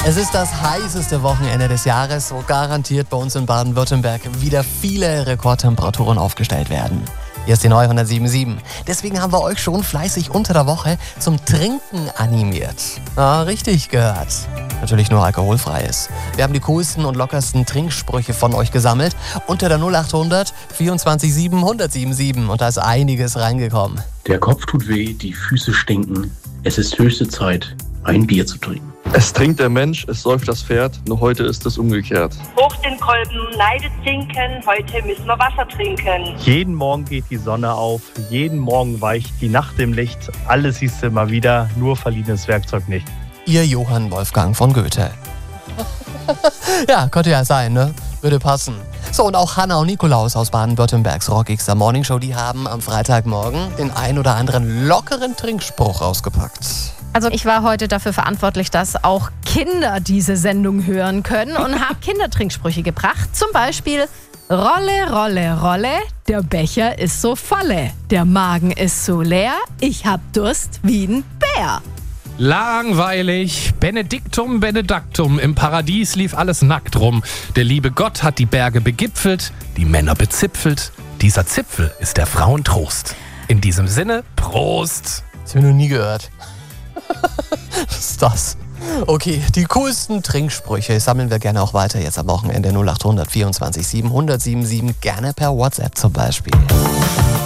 Es ist das heißeste Wochenende des Jahres, wo garantiert bei uns in Baden-Württemberg wieder viele Rekordtemperaturen aufgestellt werden. Hier ist die neue 107.7. Deswegen haben wir euch schon fleißig unter der Woche zum Trinken animiert. Ja, richtig gehört. Natürlich nur alkoholfreies. Wir haben die coolsten und lockersten Trinksprüche von euch gesammelt unter der 0800 24 7 1077 und da ist einiges reingekommen. Der Kopf tut weh, die Füße stinken. Es ist höchste Zeit, ein Bier zu trinken. Es trinkt der Mensch, es säuft das Pferd, nur heute ist es umgekehrt. Hoch den Kolben, neidet sinken, heute müssen wir Wasser trinken. Jeden Morgen geht die Sonne auf, jeden Morgen weicht die Nacht im Licht. Alles siehst du immer wieder, nur verliehenes Werkzeug nicht. Ihr Johann Wolfgang von Goethe. Ja, könnte ja sein, ne? Würde passen. So, und auch Hanna und Nikolaus aus Baden-Württembergs Rockigster Morningshow, die haben am Freitagmorgen den ein oder anderen lockeren Trinkspruch rausgepackt. Also ich war heute dafür verantwortlich, dass auch Kinder diese Sendung hören können und habe Kindertrinksprüche gebracht. Zum Beispiel: Rolle, Rolle, Rolle, der Becher ist so volle, der Magen ist so leer, ich hab Durst wie ein Bär. Langweilig, Benediktum, Benedaktum, im Paradies lief alles nackt rum. Der liebe Gott hat die Berge begipfelt, die Männer bezipfelt. Dieser Zipfel ist der Frauen Trost. In diesem Sinne, Prost! Das habe ich noch nie gehört. Was ist das? Okay, die coolsten Trinksprüche sammeln wir gerne auch weiter jetzt am Wochenende 0800 24 7 1077, gerne per WhatsApp zum Beispiel.